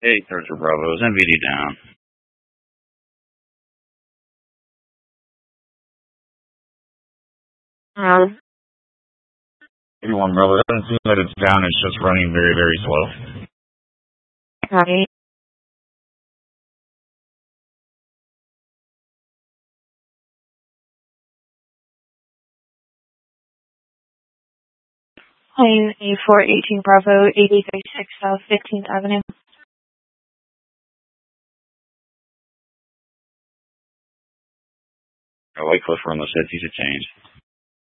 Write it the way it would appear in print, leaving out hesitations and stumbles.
Hey, Charger Bravo, is MVD down? Everyone, Bravo, it doesn't seem that it's down, it's just running very, very slow. Right. Plane A418 Bravo, 8036 South 15th Avenue. I like Cliff run those hits, he's a change.